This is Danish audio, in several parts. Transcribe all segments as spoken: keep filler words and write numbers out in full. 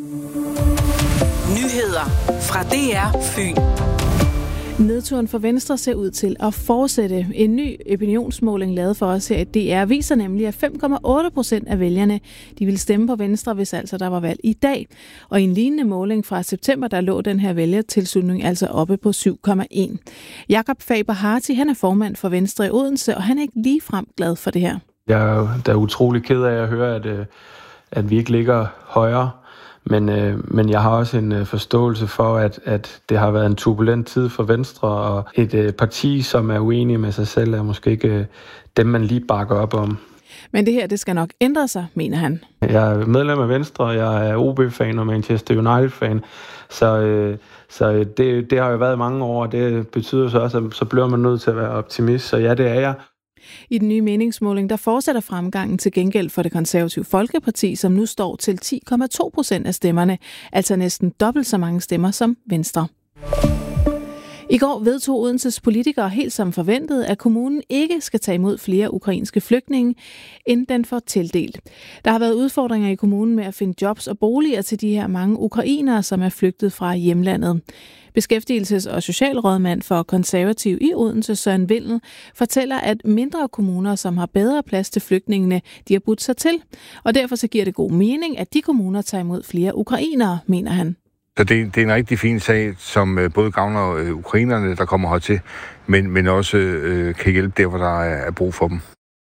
Nyheder fra D R Fyn. Nedturen for Venstre ser ud til at fortsætte. En ny opinionsmåling lavet for os her i D R viser nemlig, at fem komma otte procent af vælgerne de ville stemme på Venstre, hvis altså der var valg i dag. Og i en lignende måling fra september, der lå den her vælgertilslutning altså oppe på syv komma en. Jakob Faber Harti, han er formand for Venstre i Odense, og han er ikke ligefrem glad for det her. Jeg er da utrolig ked af at høre, at, at vi ikke ligger højere. Men, øh, men jeg har også en øh, forståelse for, at, at det har været en turbulent tid for Venstre, og et øh, parti, som er uenig med sig selv, er måske ikke øh, dem, man lige bakker op om. Men det her, det skal nok ændre sig, mener han. Jeg er medlem af Venstre, jeg er O B-fan og Manchester United-fan, så, øh, så det, det har jo været mange år, og det betyder så også, at så bliver man nødt til at være optimist, så ja, det er jeg. I den nye meningsmåling, der fortsætter fremgangen til gengæld for Det Konservative Folkeparti, som nu står til ti komma to procent af stemmerne, altså næsten dobbelt så mange stemmer som Venstre. I går vedtog Odenses politikere helt som forventet, at kommunen ikke skal tage imod flere ukrainske flygtninge, end den får tildelt. Der har været udfordringer i kommunen med at finde jobs og boliger til de her mange ukrainere, som er flygtet fra hjemlandet. Beskæftigelses- og socialrådmand for Konservativ i Odense, Søren Vindel, fortæller, at mindre kommuner, som har bedre plads til flygtningene, de har budt sig til. Og derfor så giver det god mening, at de kommuner tager imod flere ukrainere, mener han. Så det, det er en rigtig fin sag, som både gavner øh, ukrainerne, der kommer hertil, men, men også øh, kan hjælpe der, hvor der er, er brug for dem.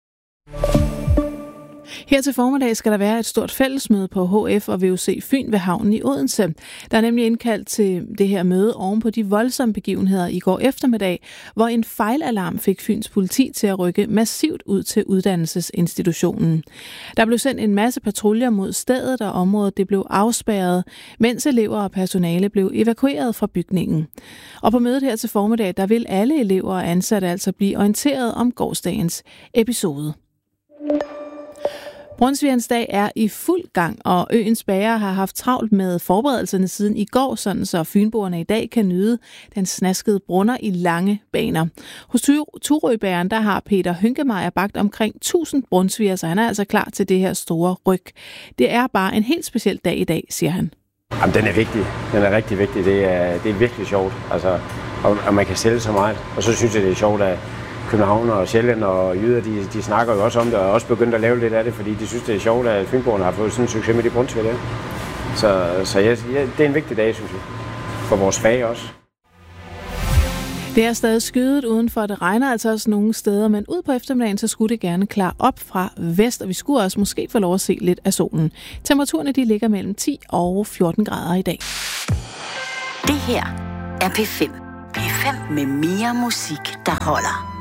Her til formiddag skal der være et stort fællesmøde på H F og V U C Fyn ved havnen i Odense. Der er nemlig indkaldt til det her møde oven på de voldsomme begivenheder i går eftermiddag, hvor en fejlalarm fik Fyns politi til at rykke massivt ud til uddannelsesinstitutionen. Der blev sendt en masse patruljer mod stedet, og området det blev afspærret, mens elever og personale blev evakueret fra bygningen. Og på mødet her til formiddag, der vil alle elever og ansatte altså blive orienteret om gårsdagens episode. Brunsvigernes dag er i fuld gang, og øens bagere har haft travlt med forberedelserne siden i går, sådan så fynboerne i dag kan nyde den snaskede brunner i lange baner. Hos Turøbageren, der har Peter Hynkemeyer bagt omkring tusind brunsviger, så han er altså klar til det her store ryg. Det er bare en helt speciel dag i dag, siger han. Jamen, den er vigtig. Den er rigtig vigtig. Det er, det er virkelig sjovt, altså, og, og man kan sælge så meget. Og så synes jeg, det er sjovt, at København og Sjælland og jyder, de, de snakker jo også om det, og også begyndt at lave lidt af det, fordi de synes, det er sjovt, at fynboerne har fået sådan en succes med de brunsviger der. Så, så ja, ja, det er en vigtig dag, synes jeg. For vores fag også. Det er stadig skyet udenfor, det regner altså også nogle steder, men ud på eftermiddagen, så skulle det gerne klare op fra vest, og vi skulle også måske få lov at se lidt af solen. Temperaturerne de ligger mellem ti og fjorten grader i dag. Det her er P fem. P fem med mere musik, der holder.